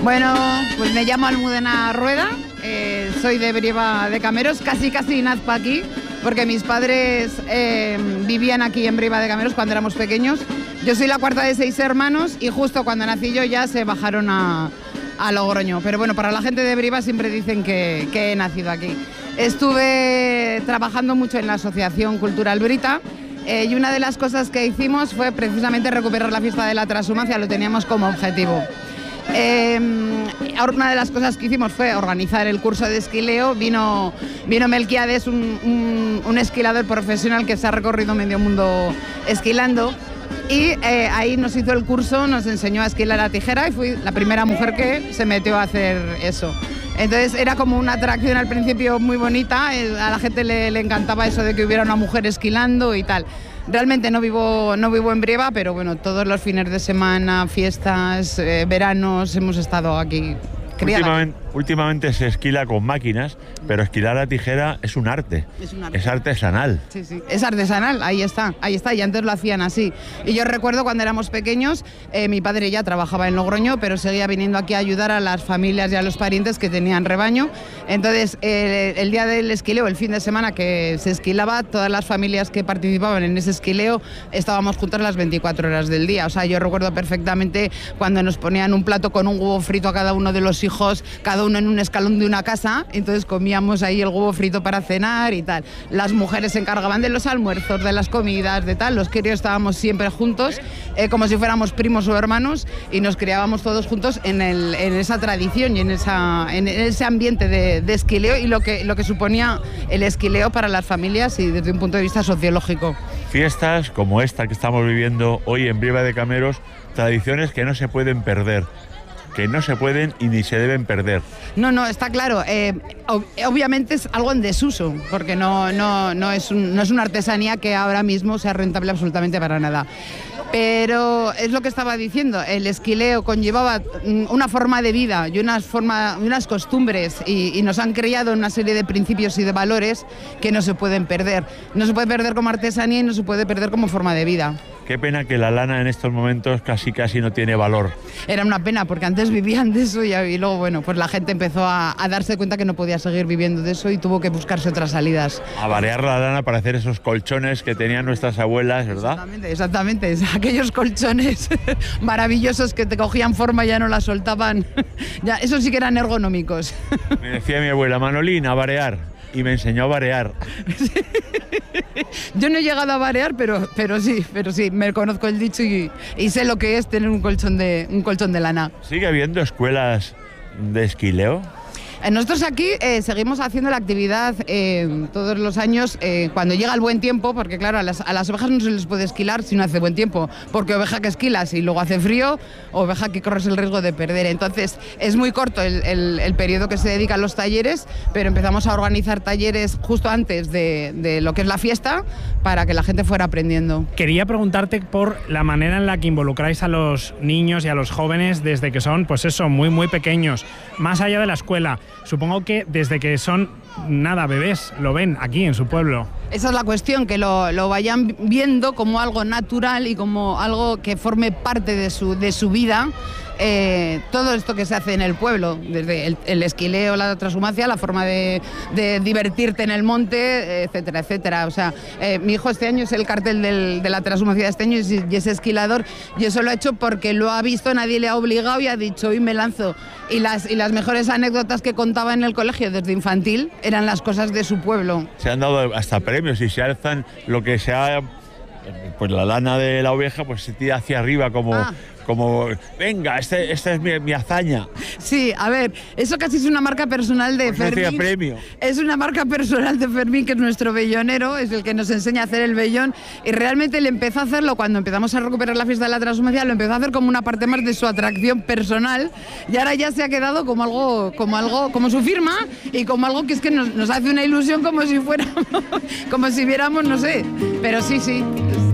Bueno, pues me llamo Almudena Rueda, soy de Briva de Cameros, casi nazco aquí, porque mis padres vivían aquí en Briva de Cameros cuando éramos pequeños. Yo soy la cuarta de 6 hermanos y justo cuando nací yo ya se bajaron a Logroño. Pero bueno, para la gente de Briva siempre dicen que he nacido aquí. Estuve trabajando mucho en la Asociación Cultural Brita y una de las cosas que hicimos fue precisamente recuperar la fiesta de la transhumancia, lo teníamos como objetivo. Una de las cosas que hicimos fue organizar el curso de esquileo. Vino Melquiades, un esquilador profesional que se ha recorrido medio mundo esquilando, y ahí nos hizo el curso, nos enseñó a esquilar a tijera y fui la primera mujer que se metió a hacer eso. Entonces era como una atracción al principio muy bonita, a la gente le encantaba eso de que hubiera una mujer esquilando y tal. Realmente no vivo en Briva, pero bueno, todos los fines de semana, fiestas, veranos, hemos estado aquí. Últimamente se esquila con máquinas, pero esquilar a tijera es un arte. Es artesanal. Sí, es artesanal, ahí está, y antes lo hacían así. Y yo recuerdo cuando éramos pequeños, mi padre ya trabajaba en Logroño, pero seguía viniendo aquí a ayudar a las familias y a los parientes que tenían rebaño. Entonces, el día del esquileo, el fin de semana que se esquilaba, todas las familias que participaban en ese esquileo estábamos juntas las 24 horas del día. O sea, yo recuerdo perfectamente cuando nos ponían un plato con un huevo frito a cada uno de los hijos, cada uno en un escalón de una casa, entonces comíamos ahí el huevo frito para cenar y tal. Las mujeres se encargaban de los almuerzos, de las comidas, de tal. Los críos estábamos siempre juntos, como si fuéramos primos o hermanos, y nos criábamos todos juntos en esa tradición y en ese ambiente de esquileo y lo que suponía el esquileo para las familias y desde un punto de vista sociológico. Fiestas como esta que estamos viviendo hoy en Briva de Cameros, tradiciones que no se pueden perder. Que no se pueden y ni se deben perder. No, está claro. Obviamente es algo en desuso, porque no es una artesanía que ahora mismo sea rentable absolutamente para nada. Pero es lo que estaba diciendo, el esquileo conllevaba una forma de vida y unas costumbres y nos han creado una serie de principios y de valores que no se pueden perder. No se puede perder como artesanía y no se puede perder como forma de vida. Qué pena que la lana en estos momentos casi no tiene valor. Era una pena porque antes vivían de eso y luego, bueno, pues la gente empezó a darse cuenta que no podía seguir viviendo de eso y tuvo que buscarse otras salidas. A variar la lana para hacer esos colchones que tenían nuestras abuelas, ¿verdad? Exactamente. Aquellos colchones maravillosos que te cogían forma y ya no la soltaban. Ya, esos sí que eran ergonómicos. Me decía mi abuela, Manolín, a varear. Y me enseñó a varear. Yo no he llegado a varear, pero sí, me conozco el dicho y sé lo que es tener un colchón de lana. ¿Sigue habiendo escuelas de esquileo? Nosotros aquí seguimos haciendo la actividad todos los años cuando llega el buen tiempo, porque claro, a las ovejas no se les puede esquilar si no hace buen tiempo, porque oveja que esquilas y luego hace frío, oveja que corres el riesgo de perder. Entonces es muy corto el periodo que se dedica a los talleres, pero empezamos a organizar talleres justo antes de lo que es la fiesta para que la gente fuera aprendiendo. Quería preguntarte por la manera en la que involucráis a los niños y a los jóvenes desde que son, pues eso, muy pequeños, más allá de la escuela. Supongo que desde que son bebés, lo ven aquí en su pueblo. Esa es la cuestión, que lo vayan viendo como algo natural y como algo que forme parte de su vida. Todo esto que se hace en el pueblo, desde el esquileo, la transhumancia, la forma de divertirte en el monte, etcétera, etcétera. O sea, mi hijo este año es el cartel de la transhumancia de este año y es esquilador, y eso lo ha hecho porque lo ha visto, nadie le ha obligado y ha dicho, hoy me lanzo. Y las mejores anécdotas que contaba en el colegio desde infantil eran las cosas de su pueblo. Se han dado hasta premios y se alzan lo que sea, pues la lana de la oveja pues se tira hacia arriba como venga, esta es mi hazaña. Sí, a ver, eso casi es una marca personal de Fermín. Premio. Es una marca personal de Fermín, que es nuestro vellonero, es el que nos enseña a hacer el vellón, y realmente él empezó a hacerlo cuando empezamos a recuperar la fiesta de la transhumancia, lo empezó a hacer como una parte más de su atracción personal, y ahora ya se ha quedado como su firma, y como algo que es que nos hace una ilusión como si fuéramos, como si viéramos, no sé, pero sí.